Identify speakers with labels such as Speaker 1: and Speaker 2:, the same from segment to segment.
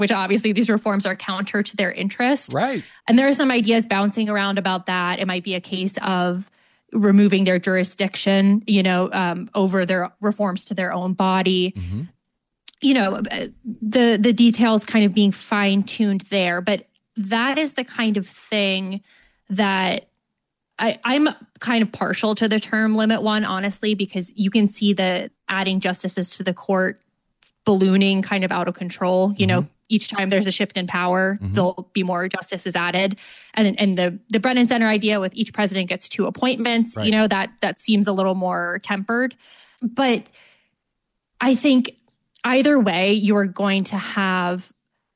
Speaker 1: which obviously these reforms are counter to their interest.
Speaker 2: Right.
Speaker 1: And there are some ideas bouncing around about that. It might be a case of removing their jurisdiction, over their reforms to their own body.
Speaker 2: Mm-hmm.
Speaker 1: The details kind of being fine-tuned there. But that is the kind of thing that I'm kind of partial to the term limit one, honestly, because you can see the adding justices to the court ballooning kind of out of control.
Speaker 2: Mm-hmm.
Speaker 1: Each time there's a shift in power,
Speaker 2: Mm-hmm.
Speaker 1: there'll be more justices added. And the Brennan Center idea with each president gets 2 appointments,
Speaker 2: right.
Speaker 1: That seems a little more tempered. But I think either way, you're going to have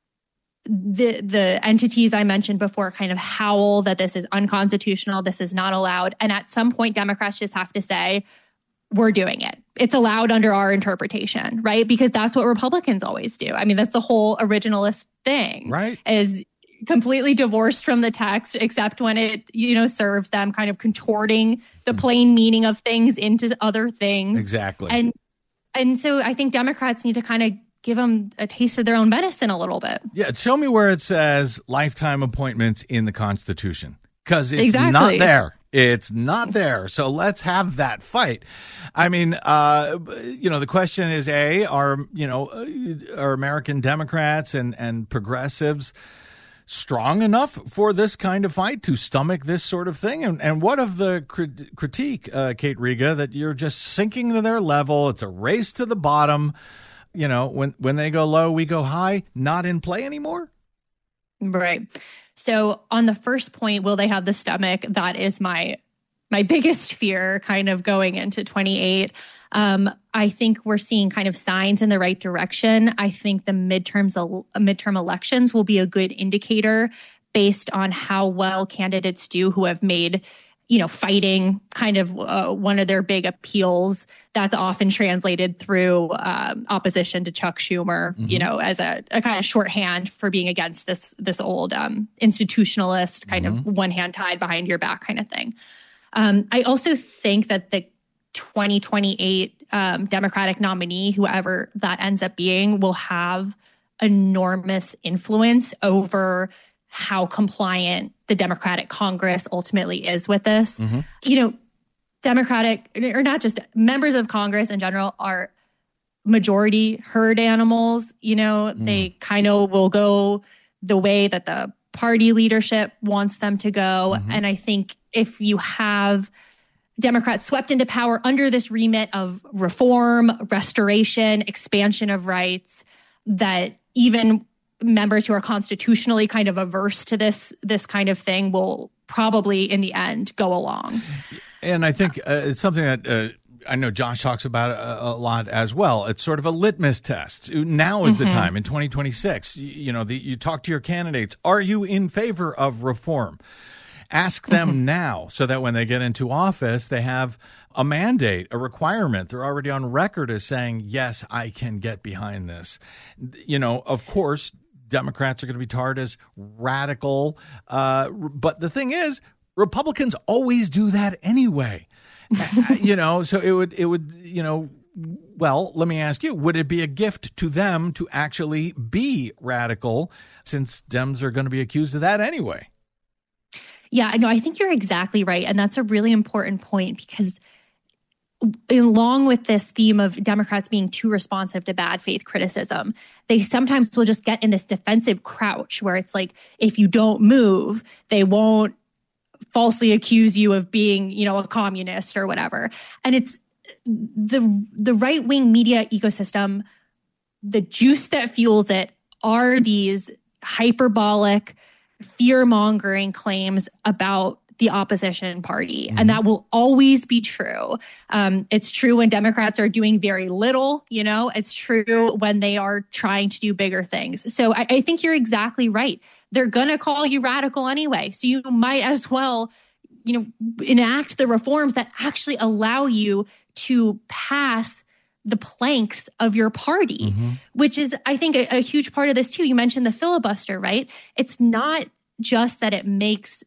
Speaker 1: the entities I mentioned before kind of howl that this is unconstitutional, this is not allowed. And at some point, Democrats just have to say, we're doing it. It's allowed under our interpretation, right? Because that's what Republicans always do. I mean, that's the whole originalist thing,
Speaker 2: right?
Speaker 1: Is completely divorced from the text, except when it, serves them, kind of contorting the plain meaning of things into other things.
Speaker 2: Exactly.
Speaker 1: And so I think Democrats need to kind of give them a taste of their own medicine a little bit.
Speaker 2: Yeah, show me where it says lifetime appointments in the Constitution, because it's
Speaker 1: exactly.
Speaker 2: not there. It's not there. So let's have that fight. I mean, the question is, are American Democrats and progressives strong enough for this kind of fight to stomach this sort of thing? And what of the critique, Kate Riga, that you're just sinking to their level? It's a race to the bottom. When they go low, we go high, not in play anymore?
Speaker 1: Right. So on the first point, will they have the stomach? That is my biggest fear kind of going into 28. I think we're seeing kind of signs in the right direction. I think the midterm elections will be a good indicator based on how well candidates do who have made fighting kind of one of their big appeals. That's often translated through opposition to Chuck Schumer,
Speaker 2: mm-hmm.
Speaker 1: As a kind of shorthand for being against this old institutionalist kind
Speaker 2: mm-hmm.
Speaker 1: of one hand tied behind your back kind of thing. I also think that the 2028 Democratic nominee, whoever that ends up being, will have enormous influence over how compliant the Democratic Congress ultimately is with this.
Speaker 2: Mm-hmm.
Speaker 1: Democratic, or not just members of Congress in general, are majority herd animals. They kind of will go the way that the party leadership wants them to go.
Speaker 2: Mm-hmm.
Speaker 1: And I think if you have Democrats swept into power under this remit of reform, restoration, expansion of rights, that even members who are constitutionally kind of averse to this kind of thing will probably in the end go along.
Speaker 2: And I think it's something that I know Josh talks about a lot as well. It's sort of a litmus test. Now is the time in 2026. You talk to your candidates. Are you in favor of reform? Ask them now, so that when they get into office, they have a mandate, a requirement. They're already on record as saying, yes, I can get behind this. Of course, Democrats are going to be tarred as radical. But the thing is, Republicans always do that anyway. So it would, well, let me ask you, would it be a gift to them to actually be radical, since Dems are going to be accused of that anyway?
Speaker 1: Yeah, no, I think you're exactly right. And that's a really important point, because along with this theme of Democrats being too responsive to bad faith criticism, they sometimes will just get in this defensive crouch where it's like, if you don't move, they won't falsely accuse you of being, a communist or whatever. And it's the right-wing media ecosystem, the juice that fuels it are these hyperbolic, fear-mongering claims about the opposition party. And that will always be true. It's true when Democrats are doing very little, it's true when they are trying to do bigger things. So I think you're exactly right. They're going to call you radical anyway. So you might as well, enact the reforms that actually allow you to pass the planks of your party, which is, I think, a huge part of this too. You mentioned the filibuster, right? It's not just that it makes,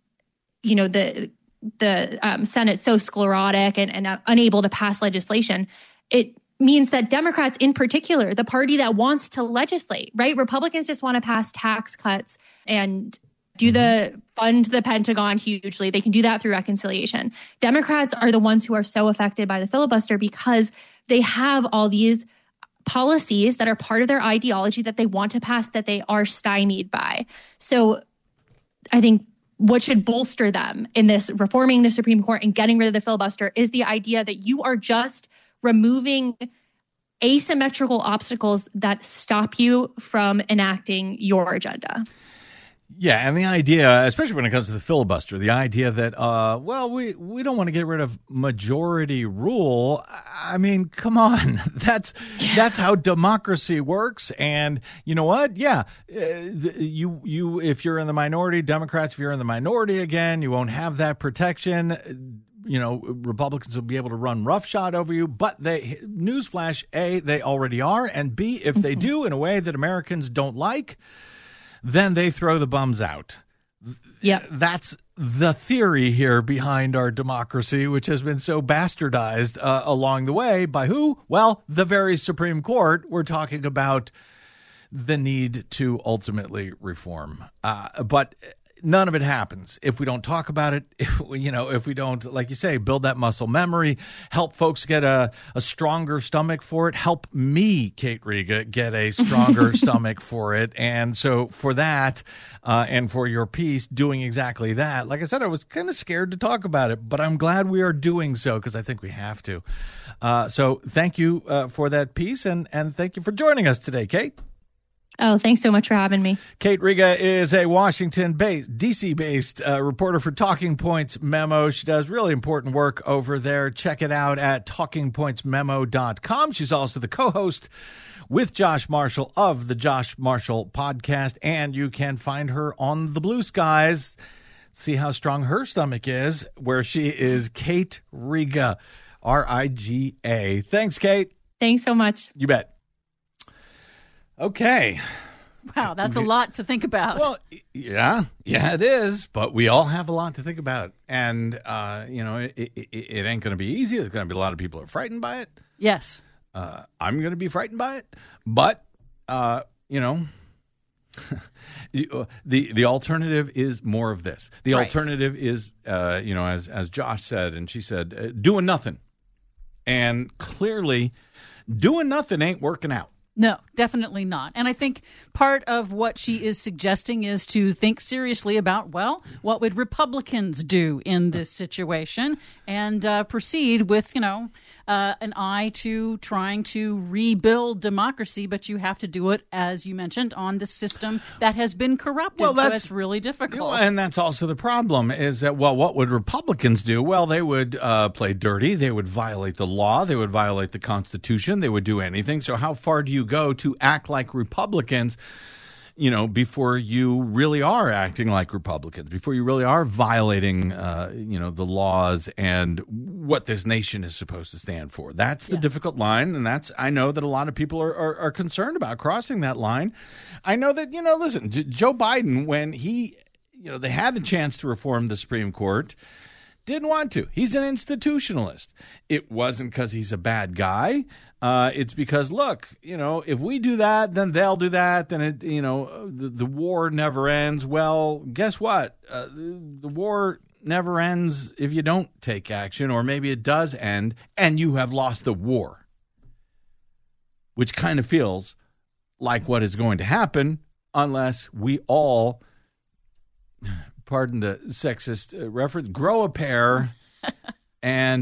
Speaker 1: the Senate so sclerotic and unable to pass legislation. It means that Democrats in particular, the party that wants to legislate, right? Republicans just want to pass tax cuts and fund the Pentagon hugely. They can do that through reconciliation. Democrats are the ones who are so affected by the filibuster because they have all these policies that are part of their ideology that they want to pass that they are stymied by. So I think what should bolster them in this reforming the Supreme Court and getting rid of the filibuster is the idea that you are just removing asymmetrical obstacles that stop you from enacting your agenda.
Speaker 2: Yeah, and the idea, especially when it comes to the filibuster, the idea that, we don't want to get rid of majority rule. I mean, come on. That's how democracy works. And you know what? Yeah, you if you're in the minority, Democrats, if you're in the minority again, you won't have that protection. Republicans will be able to run roughshod over you, but newsflash, A, they already are, and B, if they do in a way that Americans don't like, then they throw the bums out.
Speaker 1: Yeah.
Speaker 2: That's the theory here behind our democracy, which has been so bastardized along the way by who? Well, the very Supreme Court. We're talking about the need to ultimately reform. But none of it happens if we don't talk about it, if we don't, like you say, build that muscle memory, help folks get a stronger stomach for it, help me, Kate Riga, get a stronger stomach for it. And so for that and for your piece doing exactly that, like I said, I was kind of scared to talk about it, but I'm glad we are doing so because I think we have to. So thank you for that piece and thank you for joining us today, Kate.
Speaker 1: Oh, thanks so much for having me.
Speaker 2: Kate Riga is a Washington-based, D.C.-based reporter for Talking Points Memo. She does really important work over there. Check it out at talkingpointsmemo.com. She's also the co-host with Josh Marshall of the Josh Marshall podcast, and you can find her on the Blue Skies. See how strong her stomach is, where she is Kate Riga, R-I-G-A. Thanks, Kate.
Speaker 1: Thanks so much.
Speaker 2: You bet. Okay.
Speaker 3: Wow, that's a lot to think about.
Speaker 2: Well, yeah, it is. But we all have a lot to think about. And, it ain't going to be easy. There's going to be a lot of people who are frightened by it.
Speaker 3: Yes.
Speaker 2: I'm going to be frightened by it. But, the alternative is more of this. The alternative is, as Josh said, and she said, doing nothing. And clearly, doing nothing ain't working out.
Speaker 3: No, definitely not. And I think part of what she is suggesting is to think seriously about, what would Republicans do in this situation and proceed with, an eye to trying to rebuild democracy. But you have to do it, as you mentioned, on the system that has been corrupted. So it's really difficult.
Speaker 2: And that's also the problem is that, what would Republicans do? Well, they would play dirty. They would violate the law. They would violate the Constitution. They would do anything. So how far do you go to act like Republicans, before you really are acting like Republicans, before you really are violating, the laws and what this nation is supposed to stand for? That's the difficult line. And I know that a lot of people are concerned about crossing that line. I know that, listen, Joe Biden, when they had a chance to reform the Supreme Court, didn't want to. He's an institutionalist. It wasn't because he's a bad guy. It's because, look, if we do that, then they'll do that. Then, the war never ends. Well, guess what? The war never ends if you don't take action, or maybe it does end and you have lost the war, which kind of feels like what is going to happen unless we all, pardon the sexist reference, grow a pair and,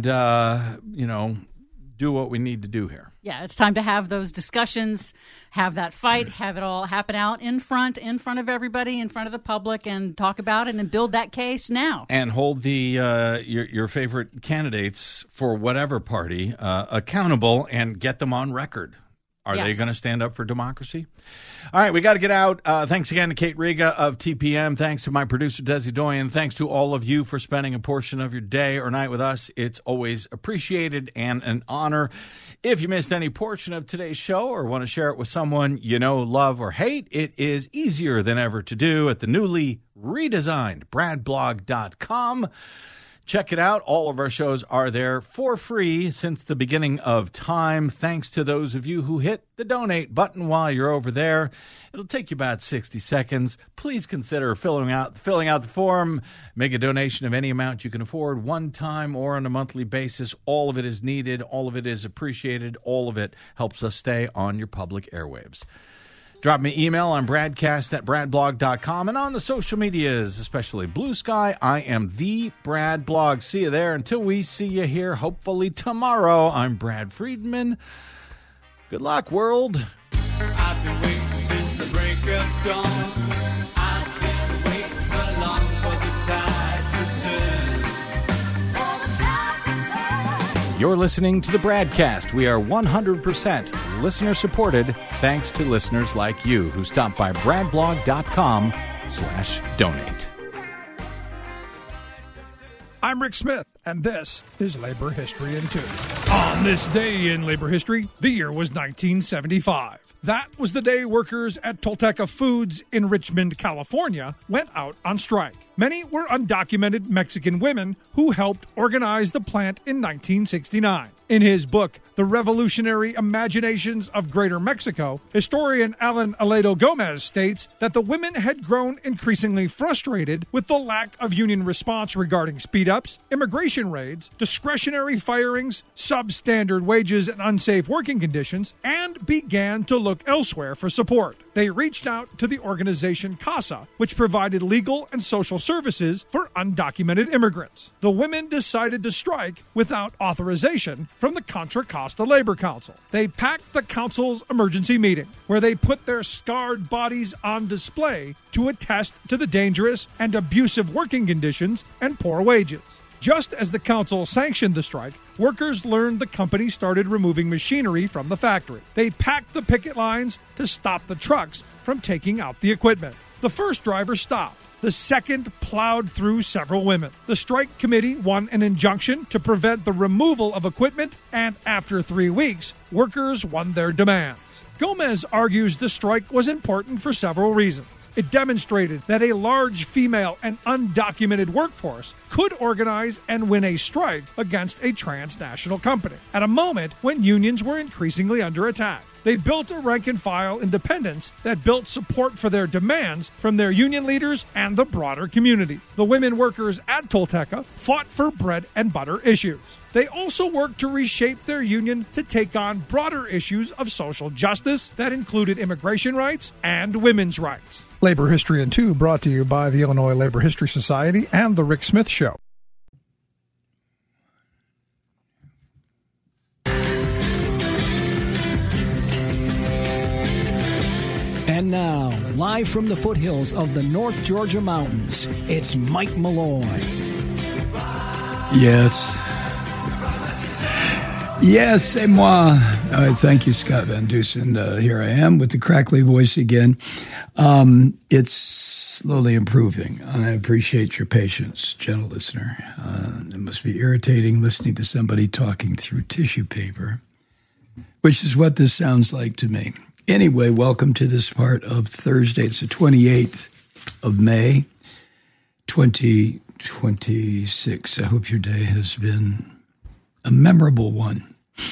Speaker 2: do what we need to do here.
Speaker 3: Yeah, it's time to have those discussions, have that fight, have it all happen out in front of everybody, in front of the public, and talk about it and build that case now.
Speaker 2: And hold the your favorite candidates for whatever party accountable and get them on record. Are they going to stand up for democracy? All right, we got to get out. Thanks again to Kate Riga of TPM. Thanks to my producer, Desi Doyen. Thanks to all of you for spending a portion of your day or night with us. It's always appreciated and an honor. If you missed any portion of today's show or want to share it with someone you know, love, or hate, it is easier than ever to do at the newly redesigned bradblog.com. Check it out. All of our shows are there for free since the beginning of time. Thanks to those of you who hit the donate button while you're over there. It'll take you about 60 seconds. Please consider filling out the form. Make a donation of any amount you can afford, one time or on a monthly basis. All of it is needed. All of it is appreciated. All of it helps us stay on your public airwaves. Drop me an email on bradcast@bradblog.com and on the social medias, especially Blue Sky. I am the Brad Blog. See you there. Until we see you here, hopefully tomorrow, I'm Brad Friedman. Good luck, world.
Speaker 4: I've been waiting since the break of dawn. I've been waiting so long for the tide to turn. For the tide to turn.
Speaker 2: You're listening to the Bradcast. We are 100% listener-supported, thanks to listeners like you who stop by bradblog.com/donate.
Speaker 5: I'm Rick Smith, and this is Labor History in 2. On this day in labor history, the year was 1975. That was the day workers at Tolteca Foods in Richmond, California, went out on strike. Many were undocumented Mexican women who helped organize the plant in 1969. In his book, The Revolutionary Imaginations of Greater Mexico, historian Alan Aledo Gomez states that the women had grown increasingly frustrated with the lack of union response regarding speed-ups, immigration raids, discretionary firings, substandard wages and unsafe working conditions, and began to look elsewhere for support. They reached out to the organization CASA, which provided legal and social services for undocumented immigrants. The women decided to strike without authorization from the Contra Costa Labor Council. They packed the council's emergency meeting, where they put their scarred bodies on display to attest to the dangerous and abusive working conditions and poor wages. Just as the council sanctioned the strike, workers learned the company started removing machinery from the factory. They packed the picket lines to stop the trucks from taking out the equipment. The first driver stopped. The second plowed through several women. The strike committee won an injunction to prevent the removal of equipment, and after 3 weeks, workers won their demands. Gomez argues the strike was important for several reasons. It demonstrated that a large female and undocumented workforce could organize and win a strike against a transnational company at a moment when unions were increasingly under attack. They built a rank-and-file independence that built support for their demands from their union leaders and the broader community. The women workers at Tolteca fought for bread and butter issues. They also worked to reshape their union to take on broader issues of social justice that included immigration rights and women's rights. Labor History in 2 brought to you by the Illinois Labor History Society and The Rick Smith Show.
Speaker 6: And now, live from the foothills of the North Georgia mountains, it's Mike Malloy.
Speaker 7: Yes. Yes, c'est moi. Thank you, Scott Van Dusen. Here I am with the crackly voice again. It's slowly improving. I appreciate your patience, gentle listener. It must be irritating listening to somebody talking through tissue paper, which is what this sounds like to me. Anyway, welcome to this part of Thursday. It's the 28th of May, 2026. I hope your day has been a memorable one.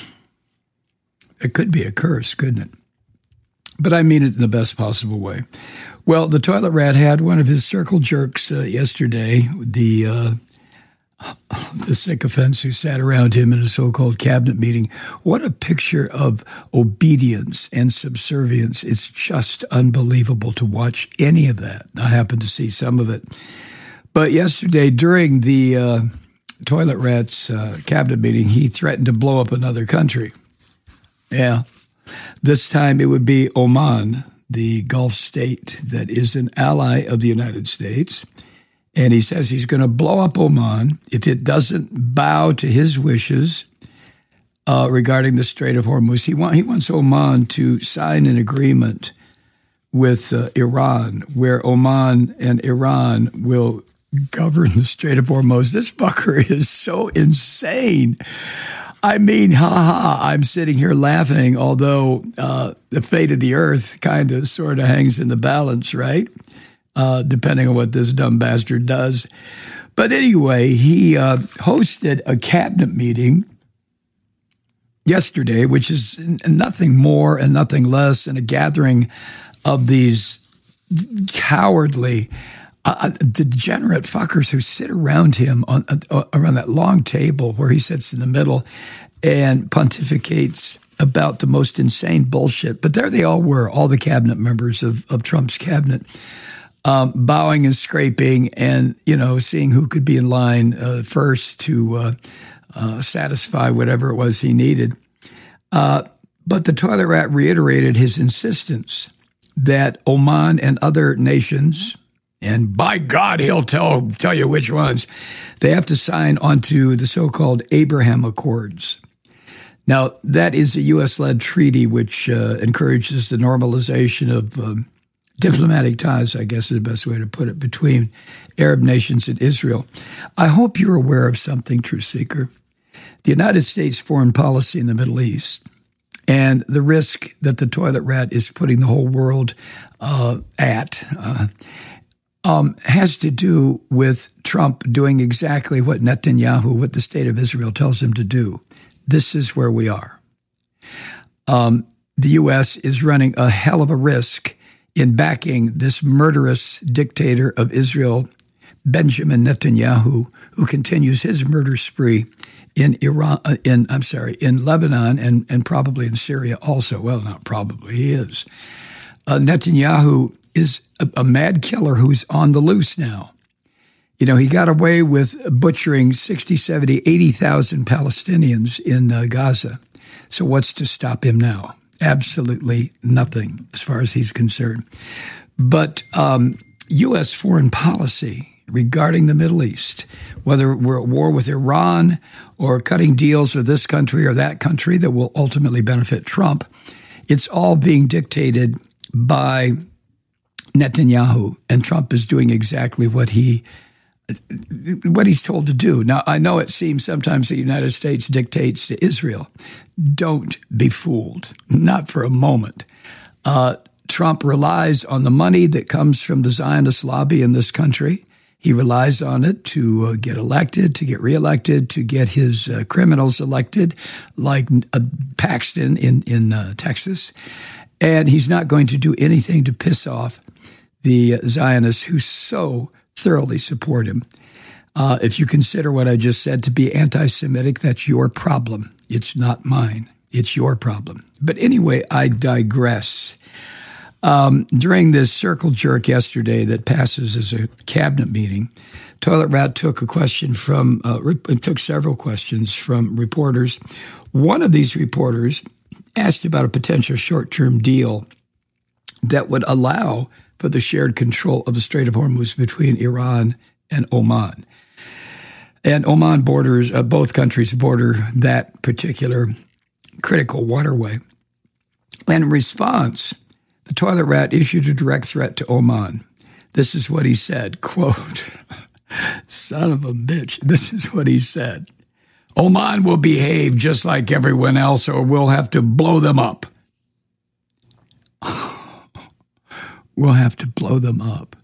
Speaker 7: It could be a curse, couldn't it? But I mean it in the best possible way. Well, the toilet rat had one of his circle jerks yesterday, the sycophants who sat around him in a so-called cabinet meeting. What a picture of obedience and subservience. It's just unbelievable to watch any of that. I happened to see some of it. But yesterday, during the toilet rat's cabinet meeting, he threatened to blow up another country. Yeah. This time it would be Oman, the Gulf state that is an ally of the United States. And he says he's going to blow up Oman if it doesn't bow to his wishes regarding the Strait of Hormuz. He wants Oman to sign an agreement with Iran, where Oman and Iran will govern the Strait of Hormuz. This fucker is so insane. I mean, I'm sitting here laughing, although the fate of the earth kind of sort of hangs in the balance, right? Depending on what this dumb bastard does. But anyway, he hosted a cabinet meeting yesterday, which is nothing more and nothing less than a gathering of these cowardly, degenerate fuckers who sit around him around that long table where he sits in the middle and pontificates about the most insane bullshit. But there they all were, all the cabinet members of Trump's cabinet, bowing and scraping and, seeing who could be in line first to satisfy whatever it was he needed. But the toilet rat reiterated his insistence that Oman and other nations, and by God, he'll tell you which ones, they have to sign onto the so-called Abraham Accords. Now, that is a U.S.-led treaty which encourages the normalization of diplomatic ties, I guess is the best way to put it, between Arab nations and Israel. I hope you're aware of something, Truth Seeker. The United States foreign policy in the Middle East and the risk that the toilet rat is putting the whole world at has to do with Trump doing exactly what Netanyahu, what the state of Israel tells him to do. This is where we are. The U.S. is running a hell of a risk in backing this murderous dictator of Israel, Benjamin Netanyahu, who continues his murder spree in in Lebanon and probably in Syria also. Well, not probably, he is. Netanyahu is a mad killer who's on the loose now. He got away with butchering 60, 70, 80,000 Palestinians in Gaza. So what's to stop him now? Absolutely nothing as far as he's concerned. But U.S. foreign policy regarding the Middle East, whether we're at war with Iran or cutting deals with this country or that country that will ultimately benefit Trump, it's all being dictated by Netanyahu, and Trump is doing exactly what he's told to do. Now, I know it seems sometimes the United States dictates to Israel. Don't be fooled, not for a moment. Trump relies on the money that comes from the Zionist lobby in this country. He relies on it to get elected, to get reelected, to get his criminals elected, like Paxton in Texas. And he's not going to do anything to piss off the Zionists who so thoroughly support him. If you consider what I just said to be anti-Semitic, that's your problem. It's not mine. It's your problem. But anyway, I digress. During this circle jerk yesterday that passes as a cabinet meeting, Toilet Rat took took several questions from reporters. One of these reporters asked about a potential short-term deal that would allow for the shared control of the Strait of Hormuz between Iran and Oman. And Oman borders, both countries border that particular critical waterway. And in response, the Toilet Rat issued a direct threat to Oman. This is what he said, quote, son of a bitch, this is what he said. Oman will behave just like everyone else or we'll have to blow them up. We'll have to blow them up.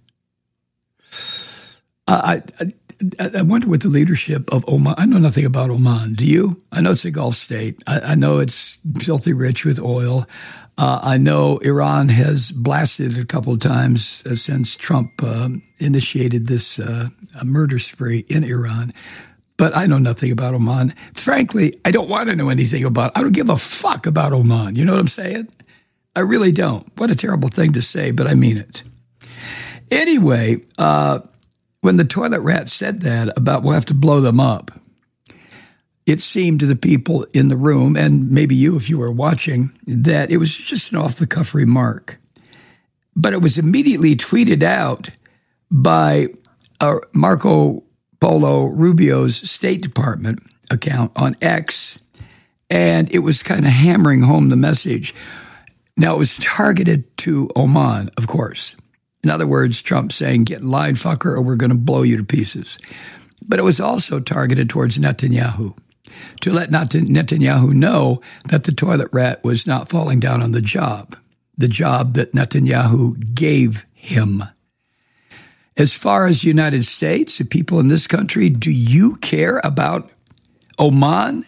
Speaker 7: I wonder what the leadership of Oman, I know nothing about Oman. Do you? I know it's a Gulf state. I know it's filthy rich with oil. I know Iran has blasted it a couple of times since Trump initiated this murder spree in Iran. But I know nothing about Oman. Frankly, I don't want to know anything about it. I don't give a fuck about Oman. You know what I'm saying? I really don't. What a terrible thing to say, but I mean it. Anyway, when the Toilet Rat said that about we'll have to blow them up, it seemed to the people in the room, and maybe you if you were watching, that it was just an off-the-cuff remark. But it was immediately tweeted out by Marco Polo Rubio's State Department account on X, and it was kind of hammering home the message. Now, it was targeted to Oman, of course. In other words, Trump saying, get in line, fucker, or we're going to blow you to pieces. But it was also targeted towards Netanyahu, to let Netanyahu know that the Toilet Rat was not falling down on the job that Netanyahu gave him. As far as the United States, the people in this country, do you care about Oman?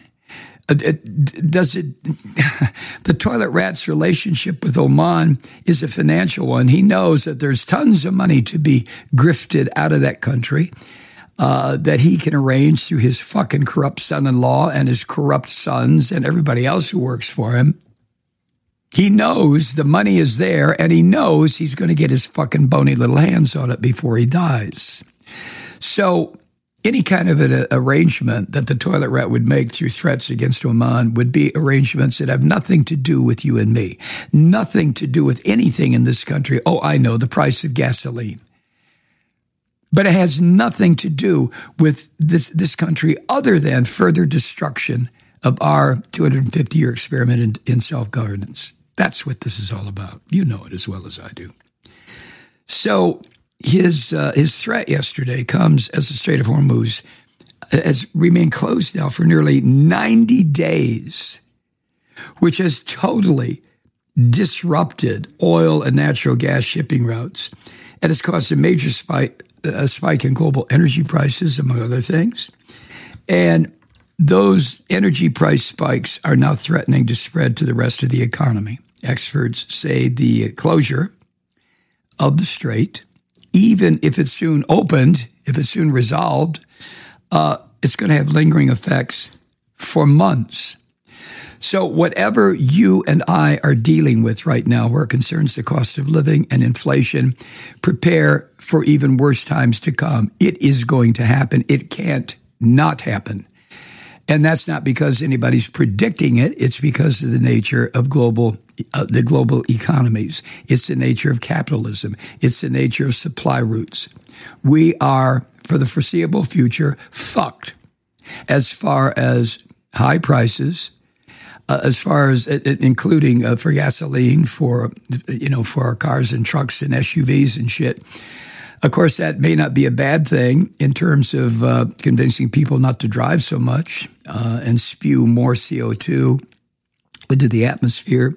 Speaker 7: Does it? The toilet rat's relationship with Oman is a financial one. He knows that there's tons of money to be grifted out of that country that he can arrange through his fucking corrupt son-in-law and his corrupt sons and everybody else who works for him. He knows the money is there, and he knows he's going to get his fucking bony little hands on it before he dies. So any kind of an arrangement that the toilet rat would make through threats against Oman would be arrangements that have nothing to do with you and me, nothing to do with anything in this country. Oh, I know, the price of gasoline. But it has nothing to do with this country other than further destruction of our 250-year experiment in self-governance. That's what this is all about. You know it as well as I do. So his threat yesterday comes as the Strait of Hormuz has remained closed now for nearly 90 days, which has totally disrupted oil and natural gas shipping routes. And has caused a major spike in global energy prices, among other things. And those energy price spikes are now threatening to spread to the rest of the economy. Experts say the closure of the strait, even if it's soon opened, if it's soon resolved, it's going to have lingering effects for months. So whatever you and I are dealing with right now, where it concerns the cost of living and inflation, prepare for even worse times to come. It is going to happen. It can't not happen. And that's not because anybody's predicting it. It's because of the nature of the global economies. It's the nature of capitalism. It's the nature of supply routes. We are, for the foreseeable future, fucked as far as high prices, as far as including for gasoline, for our cars and trucks and SUVs and shit. Of course, that may not be a bad thing in terms of convincing people not to drive so much and spew more CO2 into the atmosphere.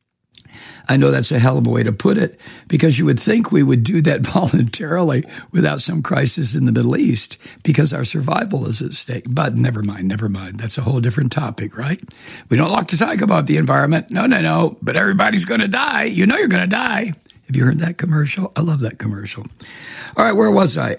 Speaker 7: I know that's a hell of a way to put it, because you would think we would do that voluntarily without some crisis in the Middle East, because our survival is at stake. But never mind. That's a whole different topic, right? We don't like to talk about the environment. No. But everybody's going to die. You know you're going to die. Have you heard that commercial? I love that commercial. All right, where was I?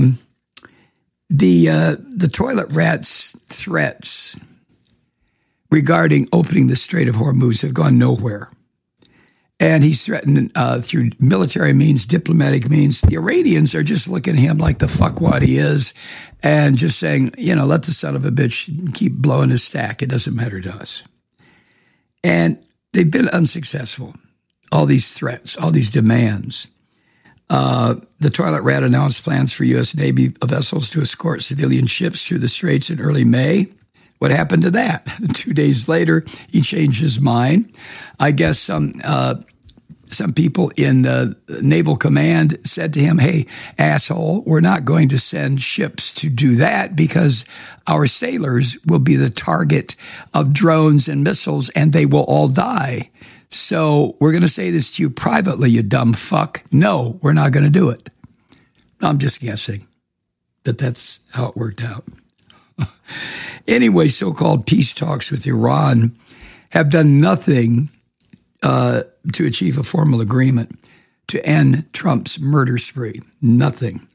Speaker 7: The toilet rat's threats regarding opening the Strait of Hormuz have gone nowhere. And he's threatened through military means, diplomatic means. The Iranians are just looking at him like the fuckwad he is and just saying, let the son of a bitch keep blowing his stack. It doesn't matter to us. And they've been unsuccessful. All these threats, all these demands. The toilet rat announced plans for U.S. Navy vessels to escort civilian ships through the straits in early May. What happened to that? 2 days later, he changed his mind. I guess some people in Naval Command said to him, hey, asshole, we're not going to send ships to do that because our sailors will be the target of drones and missiles and they will all die. So we're going to say this to you privately, you dumb fuck. No, we're not going to do it. I'm just guessing that that's how it worked out. Anyway, so-called peace talks with Iran have done nothing to achieve a formal agreement to end Trump's murder spree. Nothing.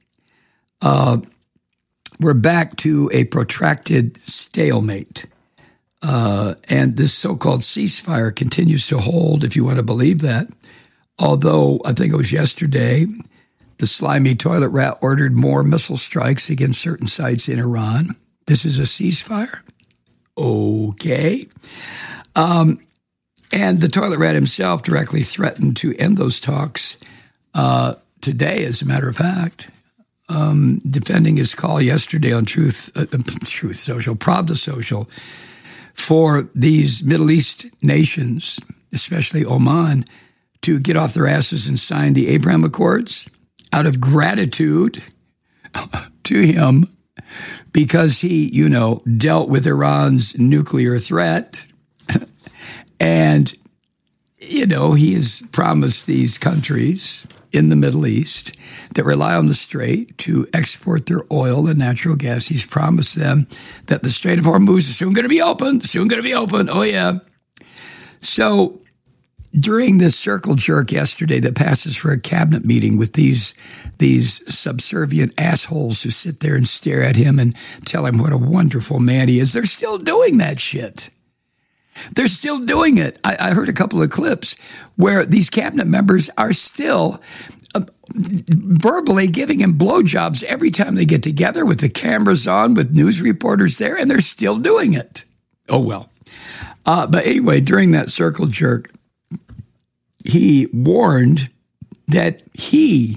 Speaker 7: We're back to a protracted stalemate. And this so-called ceasefire continues to hold, if you want to believe that. Although, I think it was yesterday, the slimy toilet rat ordered more missile strikes against certain sites in Iran. This is a ceasefire? Okay. And the toilet rat himself directly threatened to end those talks today, as a matter of fact, defending his call yesterday on Truth Social, Pravda Social, for these Middle East nations, especially Oman, to get off their asses and sign the Abraham Accords out of gratitude to him, because he, dealt with Iran's nuclear threat and he has promised these countries in the Middle East that rely on the Strait to export their oil and natural gas. He's promised them that the Strait of Hormuz is soon going to be open. Oh, yeah. So during this circle jerk yesterday that passes for a cabinet meeting with these subservient assholes who sit there and stare at him and tell him what a wonderful man he is, they're still doing that shit. They're still doing it. I heard a couple of clips where these cabinet members are still verbally giving him blowjobs every time they get together with the cameras on, with news reporters there, and they're still doing it. Oh, well. But anyway, during that circle jerk, he warned that he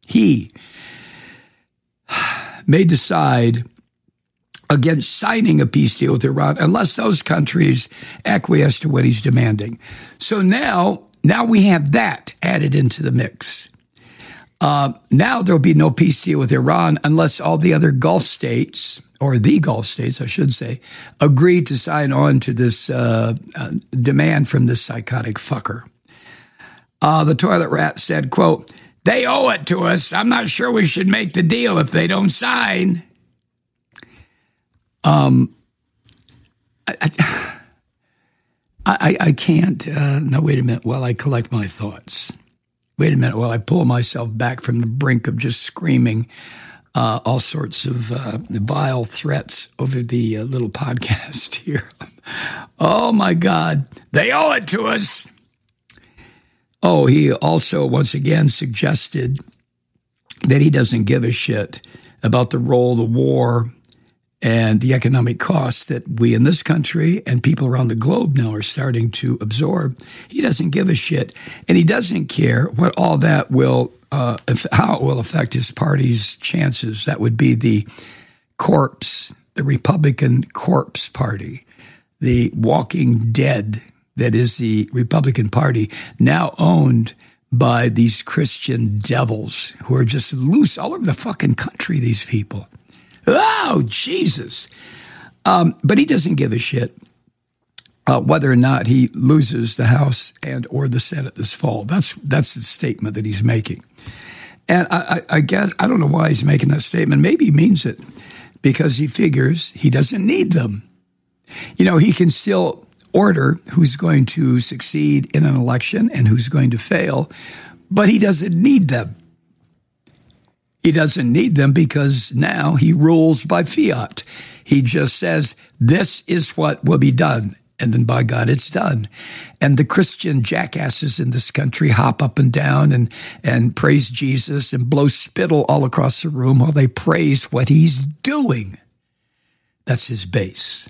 Speaker 7: may decide against signing a peace deal with Iran unless those countries acquiesce to what he's demanding. So now we have that added into the mix. Now there'll be no peace deal with Iran unless all the other Gulf states, or the Gulf states, I should say, agree to sign on to this demand from this psychotic fucker. The toilet rat said, quote, "They owe it to us. I'm not sure we should make the deal if they don't sign." I can't. No, wait a minute. While I collect my thoughts. Wait a minute. While I pull myself back from the brink of just screaming all sorts of vile threats over the little podcast here. Oh, my God. They owe it to us. Oh, he also once again suggested that he doesn't give a shit about the role of the war and the economic costs that we in this country and people around the globe now are starting to absorb. He doesn't give a shit, and he doesn't care what all that will, how it will affect his party's chances. That would be the corpse, the Republican Corpse Party, the walking dead that is the Republican Party, now owned by these Christian devils who are just loose all over the fucking country, these people. Oh, Jesus. But he doesn't give a shit whether or not he loses the House and or the Senate this fall. That's the statement that he's making. And I guess, I don't know why he's making that statement. Maybe he means it because he figures he doesn't need them. He can still order who's going to succeed in an election and who's going to fail, but he doesn't need them. He doesn't need them because now he rules by fiat. He just says, this is what will be done. And then by God, it's done. And the Christian jackasses in this country hop up and down and praise Jesus and blow spittle all across the room while they praise what he's doing. That's his base.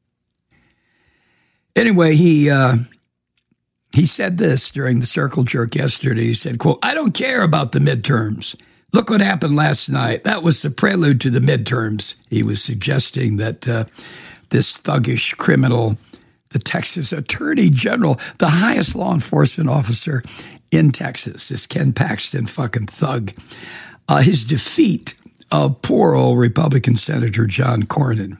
Speaker 7: Anyway, he said this during the circle jerk yesterday. He said, quote, "I don't care about the midterms. Look what happened last night. That was the prelude to the midterms." He was suggesting that this thuggish criminal, the Texas Attorney General, the highest law enforcement officer in Texas, this Ken Paxton fucking thug, his defeat of poor old Republican Senator John Cornyn,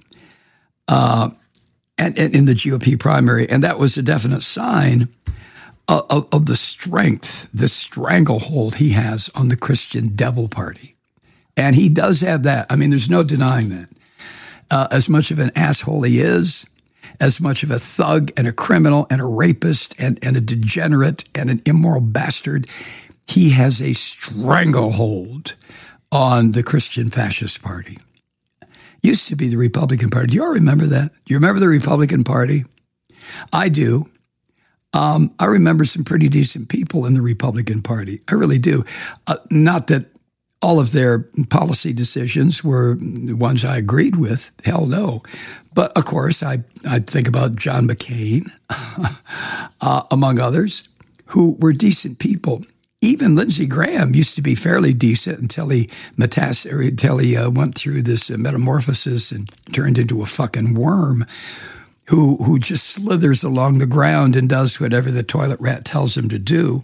Speaker 7: and in the GOP primary. And that was a definite sign of the strength, the stranglehold he has on the Christian Devil Party. And he does have that. I mean, there's no denying that. As much of an asshole he is, as much of a thug and a criminal and a rapist and a degenerate and an immoral bastard, he has a stranglehold on the Christian Fascist Party. Used to be the Republican Party. Do you all remember that? Do you remember the Republican Party? I do. I remember some pretty decent people in the Republican Party. I really do. Not that all of their policy decisions were ones I agreed with. Hell no. But, of course, I think about John McCain, among others, who were decent people. Even Lindsey Graham used to be fairly decent until he went through this metamorphosis and turned into a fucking worm who just slithers along the ground and does whatever the toilet rat tells him to do.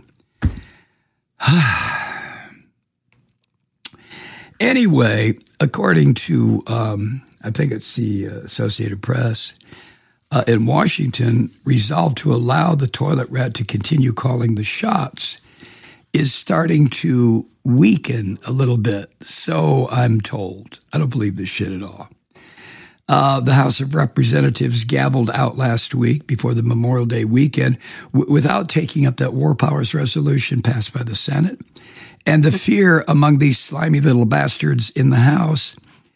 Speaker 7: Anyway, according to, I think it's the Associated Press, in Washington resolved to allow the toilet rat to continue calling the shots is starting to weaken a little bit. So I'm told. I don't believe this shit at all. The House of Representatives gavelled out last week before the Memorial Day weekend without taking up that war powers resolution passed by the Senate. And the fear among these slimy little bastards in the House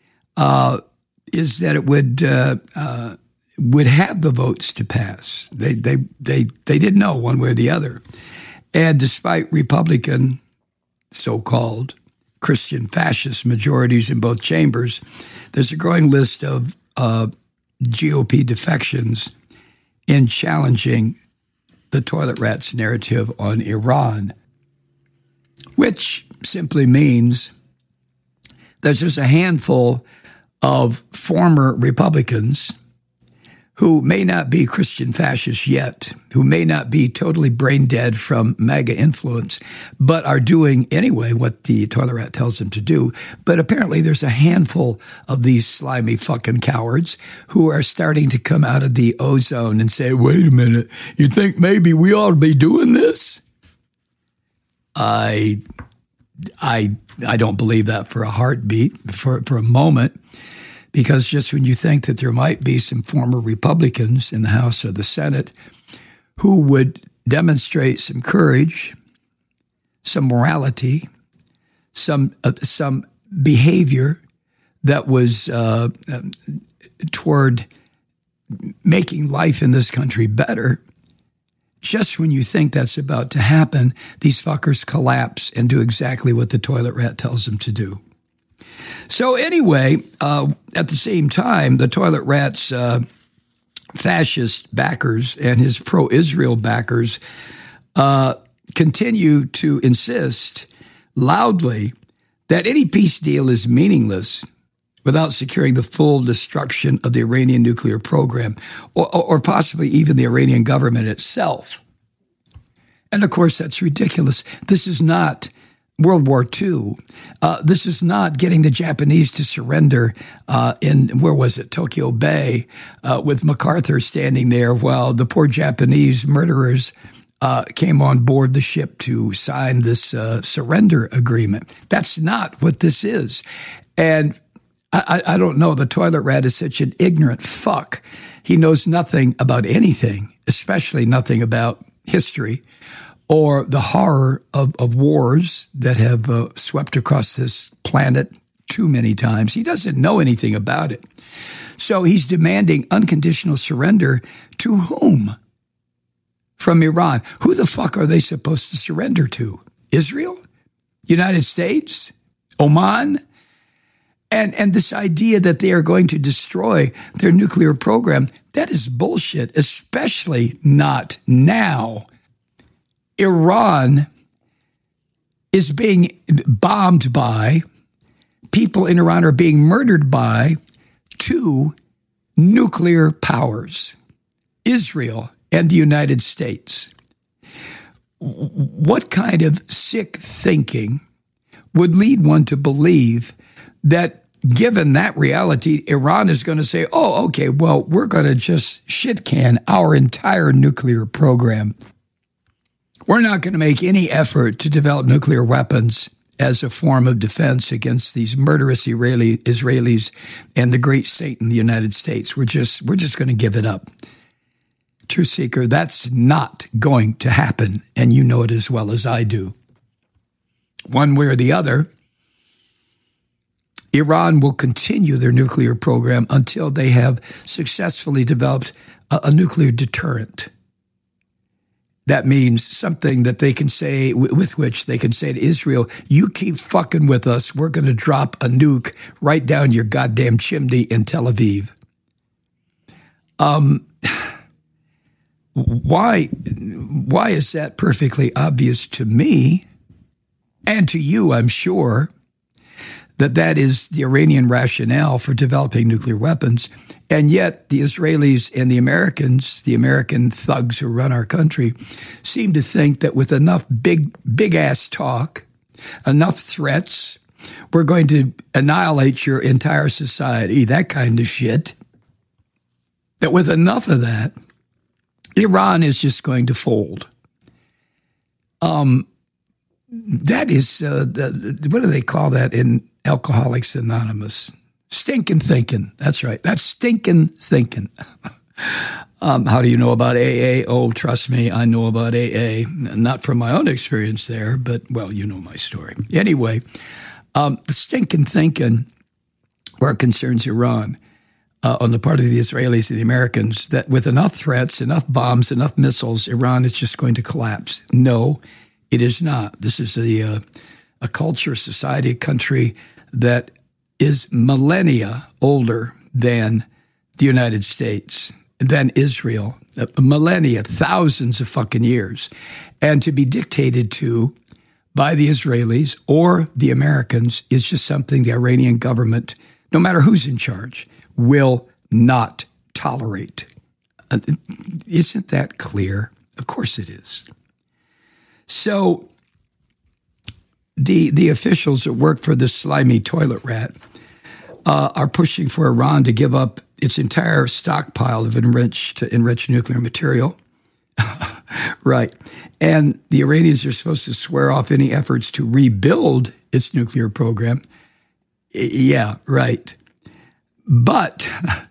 Speaker 7: is that it would have the votes to pass. They didn't know one way or the other. And despite Republican, so-called Christian fascist majorities in both chambers, there's a growing list of GOP defections in challenging the toilet rat's narrative on Iran, which simply means there's just a handful of former Republicans who may not be Christian fascists yet, who may not be totally brain dead from MAGA influence, but are doing anyway what the toilet rat tells them to do. But apparently there's a handful of these slimy fucking cowards who are starting to come out of the ozone and say, wait a minute, you think maybe we ought to be doing this? I don't believe that for a heartbeat, for a moment. Because just when you think that there might be some former Republicans in the House or the Senate who would demonstrate some courage, some morality, some behavior that was toward making life in this country better, just when you think that's about to happen, these fuckers collapse and do exactly what the toilet rat tells them to do. So anyway, at the same time, the toilet rat's fascist backers and his pro-Israel backers continue to insist loudly that any peace deal is meaningless without securing the full destruction of the Iranian nuclear program or possibly even the Iranian government itself. And of course, that's ridiculous. This is not World War II. This is not getting the Japanese to surrender in, where was it, Tokyo Bay, with MacArthur standing there while the poor Japanese murderers came on board the ship to sign this surrender agreement. That's not what this is. And I don't know, the toilet rat is such an ignorant fuck. He knows nothing about anything, especially nothing about history or the horror of wars that have swept across this planet too many times. He doesn't know anything about it. So he's demanding unconditional surrender to whom? From Iran. Who the fuck are they supposed to surrender to? Israel? United States? Oman? And this idea that they are going to destroy their nuclear program, that is bullshit, especially not now. Iran is being bombed by, people in Iran are being murdered by two nuclear powers, Israel and the United States. What kind of sick thinking would lead one to believe that given that reality, Iran is going to say, oh, okay, well, we're going to just shit can our entire nuclear program. We're not going to make any effort to develop nuclear weapons as a form of defense against these murderous Israelis and the great Satan, the United States. We're just going to give it up. Truth Seeker, that's not going to happen, and you know it as well as I do. One way or the other, Iran will continue their nuclear program until they have successfully developed a nuclear deterrent. That means something that they can say, with which they can say to Israel, you keep fucking with us, we're going to drop a nuke right down your goddamn chimney in Tel Aviv. Why is that perfectly obvious to me and to you, I'm sure, that is the Iranian rationale for developing nuclear weapons, and yet the Israelis and the Americans, the American thugs who run our country, seem to think that with enough big-ass talk, enough threats, we're going to annihilate your entire society, that kind of shit. that with enough of that, Iran is just going to fold. That is, what do they call that in Alcoholics Anonymous? Stinking thinking. That's right. That's stinking thinking. How do you know about AA? Oh, trust me, I know about AA. Not from my own experience there, but, well, you know my story. Anyway, the stinking thinking where it concerns Iran on the part of the Israelis and the Americans, that with enough threats, enough bombs, enough missiles, Iran is just going to collapse. No, it is not. This is a culture, society, a country that is millennia older than the United States, than Israel, millennia, thousands of fucking years. And to be dictated to by the Israelis or the Americans is just something the Iranian government, no matter who's in charge, will not tolerate. Isn't that clear? Of course it is. So the officials that work for this slimy toilet rat are pushing for Iran to give up its entire stockpile of enriched nuclear material. Right. And the Iranians are supposed to swear off any efforts to rebuild its nuclear program. Yeah, right. But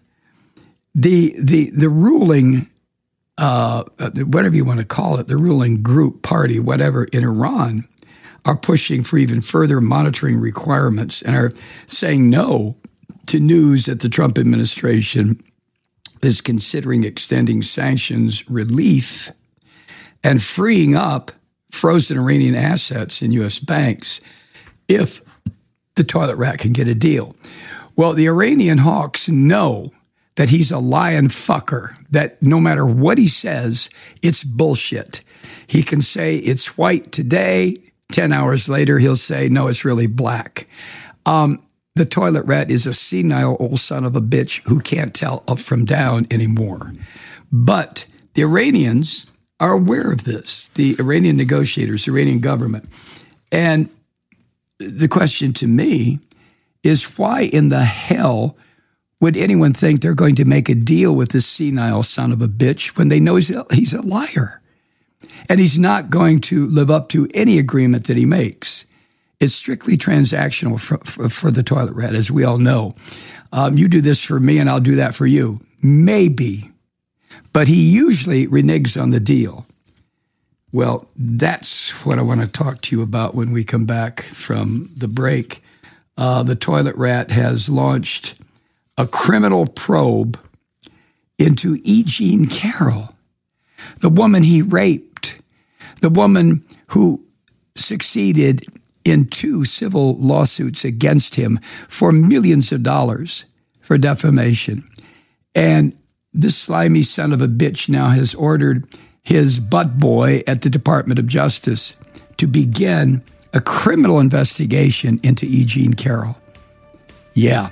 Speaker 7: the ruling, whatever you want to call it, the ruling group, party, whatever, in Iran are pushing for even further monitoring requirements and are saying no to news that the Trump administration is considering extending sanctions relief and freeing up frozen Iranian assets in U.S. banks if the toilet rat can get a deal. Well, the Iranian hawks know that he's a lying fucker, that no matter what he says, it's bullshit. He can say it's white today, 10 hours later he'll say, no, it's really black. The toilet rat is a senile old son of a bitch who can't tell up from down anymore. But the Iranians are aware of this, the Iranian negotiators, the Iranian government. And the question to me is, why in the hell would anyone think they're going to make a deal with this senile son of a bitch when they know he's a liar? And he's not going to live up to any agreement that he makes. It's strictly transactional for the toilet rat, as we all know. You do this for me and I'll do that for you. Maybe. But he usually reneges on the deal. Well, that's what I want to talk to you about when we come back from the break. The toilet rat has launched a criminal probe into E. Jean Carroll, the woman he raped, the woman who succeeded in 2 civil lawsuits against him for millions of dollars for defamation. And this slimy son of a bitch now has ordered his butt boy at the Department of Justice to begin a criminal investigation into E. Jean Carroll. Yeah.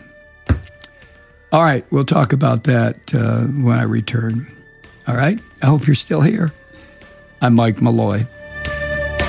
Speaker 7: All right, we'll talk about that when I return. All right? I hope you're still here. I'm Mike Malloy.